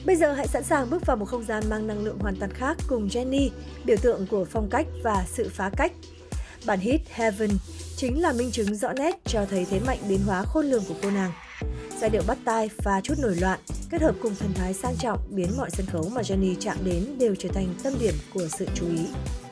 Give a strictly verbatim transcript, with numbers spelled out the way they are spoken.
Bây giờ hãy sẵn sàng bước vào một không gian mang năng lượng hoàn toàn khác cùng Jennie, biểu tượng của phong cách và sự phá cách. Bản hit Heaven chính là minh chứng rõ nét cho thấy thế mạnh biến hóa khôn lường của cô nàng. Giai điệu bắt tai pha chút nổi loạn, kết hợp cùng thần thái sang trọng biến mọi sân khấu mà Jennie chạm đến đều trở thành tâm điểm của sự chú ý.